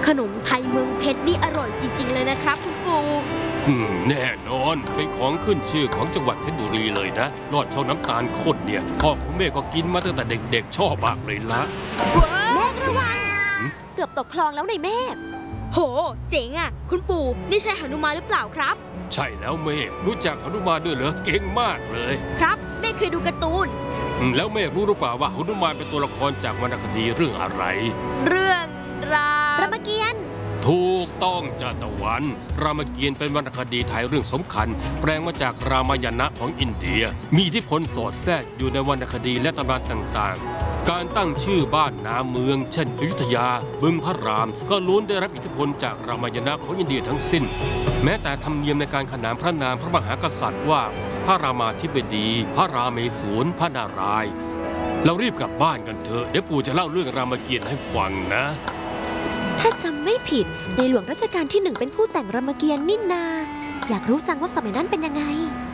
นมไทยเมืองเพชรนี่อร่อยจริงๆเลยนะครับคุณปู่แน่นอนเป็นของขึ้นชื่อของจังหวัดเพชรบุรีเลยนะลอดช่องน้ำตาลข้นเนี่ยพ่อของเมฆก็กินมาตั้งแต่เด็กๆชอบมากเลยละเมฆระวังเกือบตกคลองแล้วในเมฆโหเจ๋งอ่ะคุณปู่นี่ใช่หนุมานหรือเปล่าครับใช่แล้วเมฆรู้จักหนุมานด้วยเหรอเก่งมากเลยครับเมฆเคยดูการ์ตูนแล้วเมฆรู้หรือเปล่าว่าหนุมานเป็นตัวละครจากวรรณคดีเรื่องอะไรเรื่องรามเกียรติ์ถูกต้องจ้าตะวันรามเกียรติ์เป็นวรรณคดีไทยเรื่องสำคัญแปลงมาจากรามายณะของอินเดียมีอิทธิพลสอดแทรกอยู่ในวรรณคดีและตำนานต่างๆการตั้งชื่อบ้านนาเมืองเช่นอยุธยาบึงพระรามก็ล้วนได้รับอิทธิพลจากรามายณะของอินเดียทั้งสิ้นแม้แต่ธรรมเนียมในการขนานพระนามพระมหากษัตริย์ว่าพระรามาธิบดีพระราเมศวรพระนารายณ์เรารีบกลับบ้านกันเถอะเดี๋ยวปู่จะเล่าเรื่องรามเกียรติ์ให้ฟังนะถ้าจำไม่ผิดในหลวงรัชกาลที่1เป็นผู้แต่งรามเกียรติ์นี่นาอยากรู้จังว่าสมัยนั้นเป็นยังไง